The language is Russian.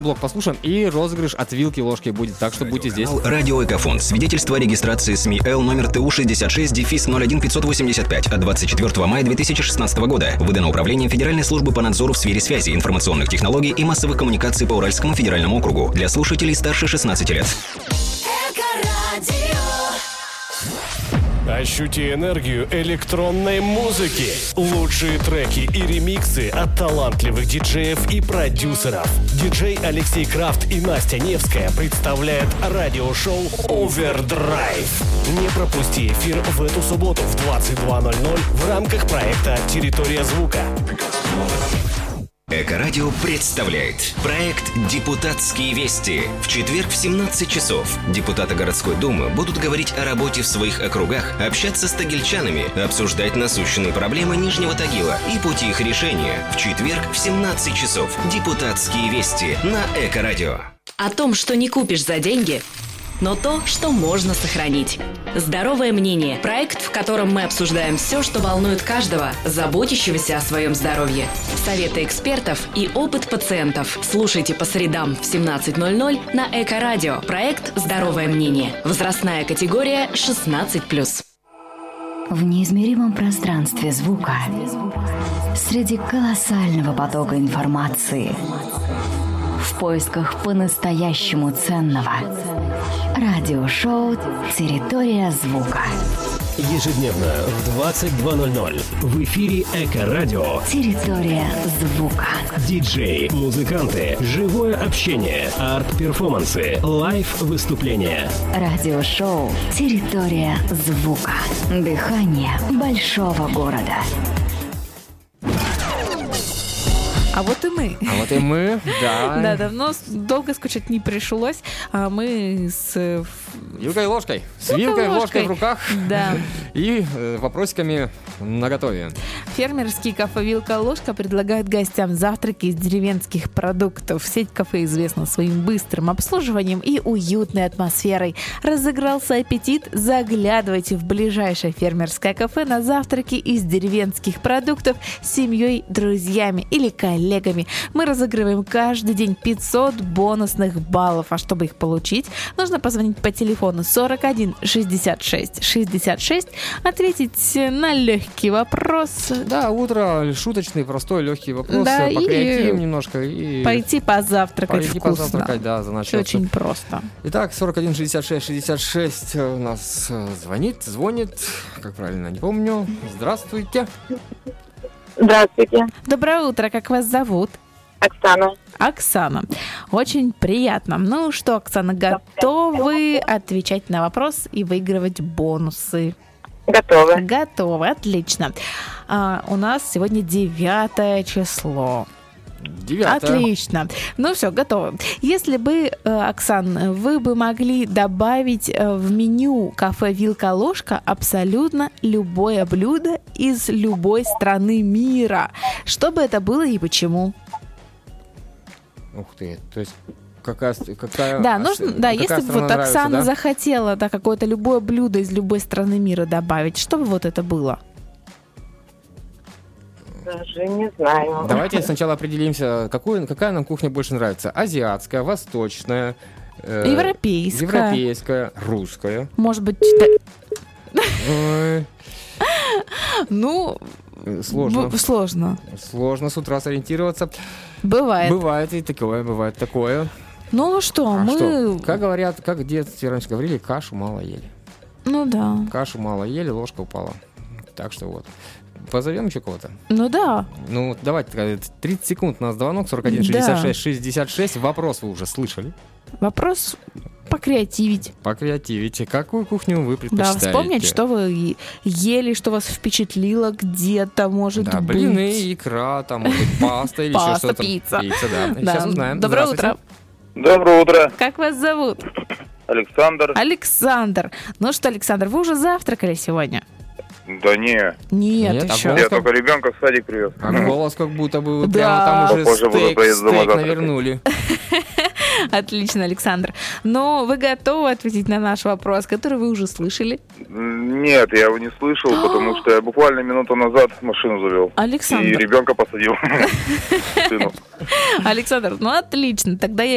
Блок послушаем, и розыгрыш от вилки-ложки будет, так что будьте здесь. Радио Экофон. Свидетельство о регистрации СМИ Л номер ТУ-66-01505 от 24 мая 2016 года. Выдано Управлением Федеральной службы по надзору в сфере связи, информационных технологий и массовых коммуникаций по Уральскому федеральному округу. Для слушателей старше 16 лет. Ощути энергию электронной музыки. Лучшие треки и ремиксы от талантливых диджеев и продюсеров. Диджей Алексей Крафт и Настя Невская представляют радиошоу Overdrive. Не пропусти эфир в эту субботу в 22:00 в рамках проекта «Территория звука». Эко-радио представляет проект «Депутатские вести». В четверг в 17 часов депутаты городской думы будут говорить о работе в своих округах, общаться с тагильчанами, обсуждать насущные проблемы Нижнего Тагила и пути их решения. В четверг в 17 часов «Депутатские вести» на Эко-радио. О том, что не купишь за деньги, но то, что можно сохранить. «Здоровое мнение» – проект, в котором мы обсуждаем все, что волнует каждого, заботящегося о своем здоровье. Советы экспертов и опыт пациентов. Слушайте по средам в 17:00 на Эко-радио. Проект «Здоровое мнение». Возрастная категория 16+. В неизмеримом пространстве звука, среди колоссального потока информации, в поисках по-настоящему ценного. Радиошоу «Территория звука». Ежедневно в 22:00 в эфире Эко-радио. «Территория звука». Диджеи, музыканты, живое общение, арт-перформансы, лайв-выступления. Радиошоу «Территория звука». Дыхание большого города. А вот и мы. Да. Да, давно долго скучать не пришлось. А мы с... Вилкой и ложкой. С вилкой и ложкой в руках. Да. И вопросиками наготове. Фермерский кафе «Вилка-ложка» предлагает гостям завтраки из деревенских продуктов. Сеть кафе известна своим быстрым обслуживанием и уютной атмосферой. Разыгрался аппетит? Заглядывайте в ближайшее фермерское кафе на завтраки из деревенских продуктов с семьей, друзьями или коллегами. Мы разыгрываем каждый день 500 бонусных баллов. А чтобы их получить, нужно позвонить по телефону 41 66 66, ответить на легкий вопрос. Да, утро, шуточный, простой, легкий вопрос. Да, покреативим немножко. И пойти позавтракать пойти вкусно. позавтракать, да, за начало. Очень просто. Итак, 41 66 66 у нас звонит, как правильно, не помню. Здравствуйте. Здравствуйте. Доброе утро, как вас зовут? Оксана. Оксана. Очень приятно. Ну что, Оксана, готовы отвечать на вопрос и выигрывать бонусы? Готовы. Готовы, отлично. У нас сегодня 9 число. 9. Отлично. Ну все, готово. Если бы, Оксан, вы бы могли добавить в меню кафе «Вилка-ложка» абсолютно любое блюдо из любой страны мира, что бы это было и почему? Ух ты, то есть какая да, нужно, да, если бы вот Оксана нравится, да? захотела какое-то любое блюдо из любой страны мира добавить, что бы вот это было? Даже не знаю. Давайте сначала определимся, какая нам кухня больше нравится. Азиатская, восточная, европейская, русская. Может быть, ну, сложно. Сложно с утра сориентироваться. Бывает. Бывает и такое, бывает такое. Ну что, что? Как говорят, как в детстве раньше говорили, кашу мало ели. Ну да. Кашу мало ели, ложка упала. Так что вот. Позовем еще кого-то? Ну да. Ну, давайте, 30 секунд на звонок, 41 66 66. Вопрос вы уже слышали. Вопрос покреативить. Покреативите. Какую кухню вы предпочитаете? Да, вспомнить, что вы ели, что вас впечатлило где-то, может быть. Да, блины, икра, там, может быть, паста или еще что-то. Пицца. Пицца, да. Сейчас узнаем. Доброе утро. Доброе утро. Как вас зовут? Александр. Александр. Ну что, Александр, вы уже завтракали сегодня? Да не. Нет, еще. Я только ребенка в садик привез. А голос как будто бы да. прямо там уже стейк навернули. Отлично, Александр. Но вы готовы ответить на наш вопрос, который вы уже слышали? Нет, я его не слышал, потому что я буквально минуту назад машину завел. Александр. И ребенка посадил. Александр, ну отлично. Тогда я